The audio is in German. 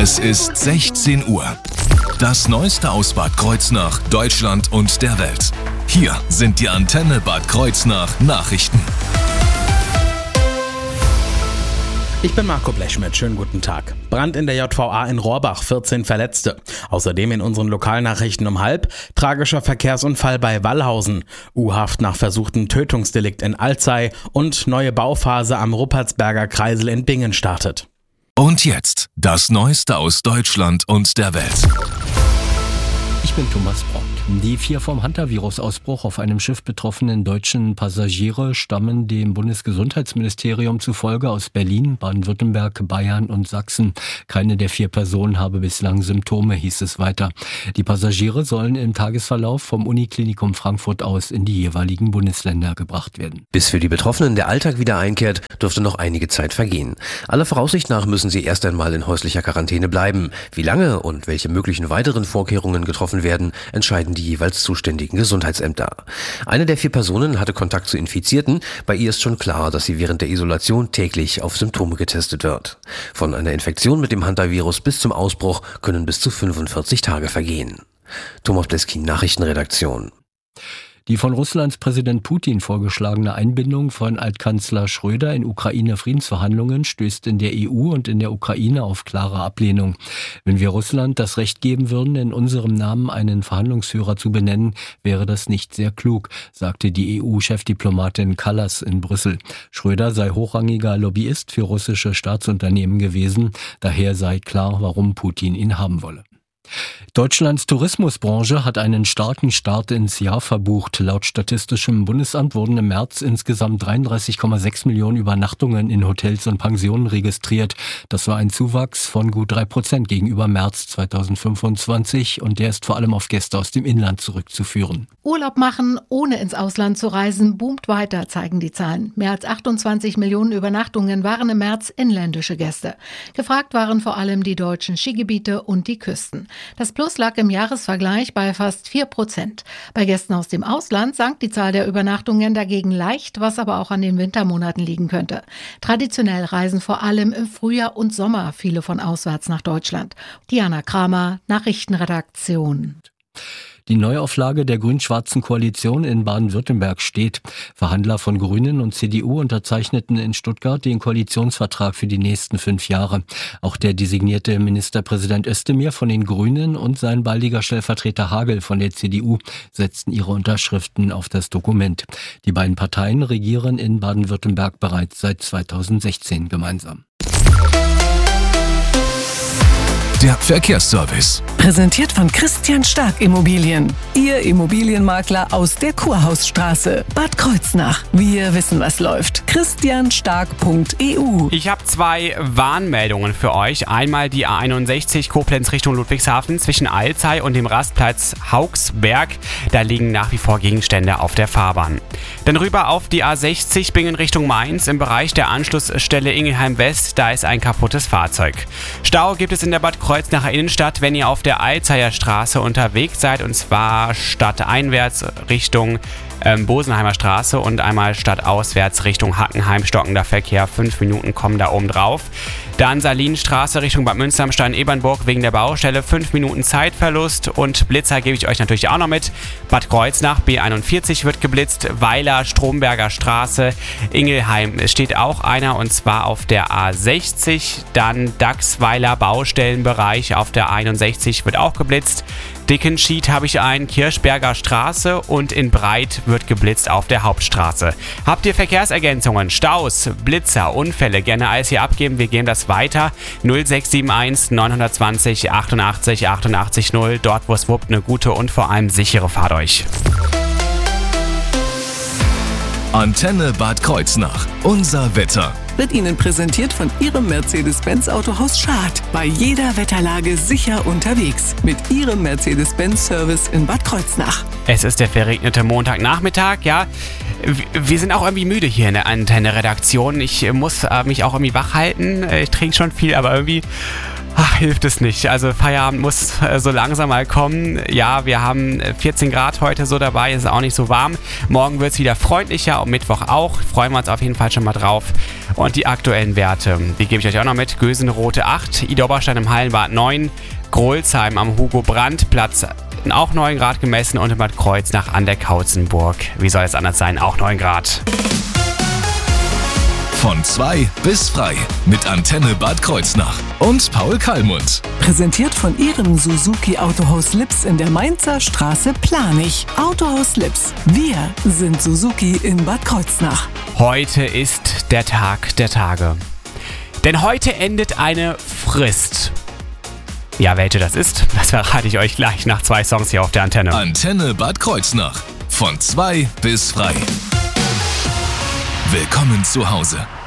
Es ist 16 Uhr. Das Neueste aus Bad Kreuznach, Deutschland und der Welt. Hier sind die Antenne Bad Kreuznach Nachrichten. Ich bin Marco Blechschmidt, schönen guten Tag. Brand in der JVA in Rohrbach, 14 Verletzte. Außerdem in unseren Lokalnachrichten um 12:30, tragischer Verkehrsunfall bei Wallhausen, U-Haft nach versuchten Tötungsdelikt in Alzey und neue Bauphase am Ruppertsberger Kreisel in Bingen startet. Und jetzt das Neueste aus Deutschland und der Welt. Ich bin Thomas Brock. Die 4 vom Hantavirus-Ausbruch auf einem Schiff betroffenen deutschen Passagiere stammen dem Bundesgesundheitsministerium zufolge aus Berlin, Baden-Württemberg, Bayern und Sachsen. Keine der 4 Personen habe bislang Symptome, hieß es weiter. Die Passagiere sollen im Tagesverlauf vom Uniklinikum Frankfurt aus in die jeweiligen Bundesländer gebracht werden. Bis für die Betroffenen der Alltag wieder einkehrt, dürfte noch einige Zeit vergehen. Aller Voraussicht nach müssen sie erst einmal in häuslicher Quarantäne bleiben. Wie lange und welche möglichen weiteren Vorkehrungen getroffen werden, entscheiden die jeweils zuständigen Gesundheitsämter. Eine der 4 Personen hatte Kontakt zu Infizierten. Bei ihr ist schon klar, dass sie während der Isolation täglich auf Symptome getestet wird. Von einer Infektion mit dem Hantavirus bis zum Ausbruch können bis zu 45 Tage vergehen. Thomas Bleskin, Nachrichtenredaktion. Die von Russlands Präsident Putin vorgeschlagene Einbindung von Altkanzler Schröder in Ukraine-Friedensverhandlungen stößt in der EU und in der Ukraine auf klare Ablehnung. Wenn wir Russland das Recht geben würden, in unserem Namen einen Verhandlungsführer zu benennen, wäre das nicht sehr klug, sagte die EU-Chefdiplomatin Kallas in Brüssel. Schröder sei hochrangiger Lobbyist für russische Staatsunternehmen gewesen, daher sei klar, warum Putin ihn haben wolle. Deutschlands Tourismusbranche hat einen starken Start ins Jahr verbucht. Laut Statistischem Bundesamt wurden im März insgesamt 33,6 Millionen Übernachtungen in Hotels und Pensionen registriert. Das war ein Zuwachs von gut 3% gegenüber März 2025 und der ist vor allem auf Gäste aus dem Inland zurückzuführen. Urlaub machen, ohne ins Ausland zu reisen, boomt weiter, zeigen die Zahlen. Mehr als 28 Millionen Übernachtungen waren im März inländische Gäste. Gefragt waren vor allem die deutschen Skigebiete und die Küsten. Das Plus lag im Jahresvergleich bei fast 4%. Bei Gästen aus dem Ausland sank die Zahl der Übernachtungen dagegen leicht, was aber auch an den Wintermonaten liegen könnte. Traditionell reisen vor allem im Frühjahr und Sommer viele von auswärts nach Deutschland. Diana Kramer, Nachrichtenredaktion. Die Neuauflage der grün-schwarzen Koalition in Baden-Württemberg steht. Verhandler von Grünen und CDU unterzeichneten in Stuttgart den Koalitionsvertrag für die nächsten 5 Jahre. Auch der designierte Ministerpräsident Özdemir von den Grünen und sein baldiger Stellvertreter Hagel von der CDU setzten ihre Unterschriften auf das Dokument. Die beiden Parteien regieren in Baden-Württemberg bereits seit 2016 gemeinsam. Der Verkehrsservice. Präsentiert von Christian Stark Immobilien. Ihr Immobilienmakler aus der Kurhausstraße, Bad Kreuznach. Wir wissen, was läuft. christianstark.eu. Ich habe 2 Warnmeldungen für euch. Einmal die A61 Koblenz Richtung Ludwigshafen zwischen Alzey und dem Rastplatz Haugsberg. Da liegen nach wie vor Gegenstände auf der Fahrbahn. Dann rüber auf die A60 Bingen Richtung Mainz im Bereich der Anschlussstelle Ingelheim West. Da ist ein kaputtes Fahrzeug. Stau gibt es in der Bad Kreuznacher Innenstadt, wenn ihr auf der Alzeyer Straße unterwegs seid, und zwar stadteinwärts Richtung Bosenheimer Straße und einmal stadtauswärts Richtung Hackenheim, stockender Verkehr, 5 Minuten kommen da oben drauf. Dann Salinstraße Richtung Bad Münster am Stein-Ebernburg wegen der Baustelle, 5 Minuten Zeitverlust, und Blitzer gebe ich euch natürlich auch noch mit. Bad Kreuznach, B41 wird geblitzt, Weiler, Stromberger Straße, Ingelheim, es steht auch einer, und zwar auf der A60, dann Dachsweiler Baustellenbereich auf der 61 wird auch geblitzt. Dickenschied habe ich einen, Kirchberger Straße, und in Breit wird geblitzt auf der Hauptstraße. Habt ihr Verkehrsergänzungen, Staus, Blitzer, Unfälle, gerne alles hier abgeben, wir geben das weiter. 0671 920 88 88 0, dort wo es wuppt, eine gute und vor allem sichere Fahrt euch. Antenne Bad Kreuznach. Unser Wetter. Wird Ihnen präsentiert von Ihrem Mercedes-Benz Autohaus Schad. Bei jeder Wetterlage sicher unterwegs. Mit Ihrem Mercedes-Benz-Service in Bad Kreuznach. Es ist der verregnete Montagnachmittag, ja. Wir sind auch irgendwie müde hier in der Antenne-Redaktion. Ich muss mich auch irgendwie wach halten. Ich trinke schon viel, aber irgendwie Ach, hilft es nicht. Also Feierabend muss so langsam mal kommen. Ja, wir haben 14 Grad heute so dabei, ist auch nicht so warm. Morgen wird es wieder freundlicher, am Mittwoch auch. Freuen wir uns auf jeden Fall schon mal drauf. Und die aktuellen Werte, die gebe ich euch auch noch mit. Gösenrote 8, Idar-Oberstein im Hallenbad 9, Grolsheim am Hugo-Brandt-Platz auch 9 Grad gemessen und in Bad Kreuznach an der Kautzenburg. Wie soll es anders sein? Auch 9 Grad. Von 2 bis frei mit Antenne Bad Kreuznach und Paul Kallmund. Präsentiert von Ihrem Suzuki Autohaus Lips in der Mainzer Straße Planich. Autohaus Lips. Wir sind Suzuki in Bad Kreuznach. Heute ist der Tag der Tage. Denn heute endet eine Frist. Ja, welche das ist, das verrate ich euch gleich nach 2 Songs hier auf der Antenne. Antenne Bad Kreuznach. Von 2 bis frei. Willkommen zu Hause.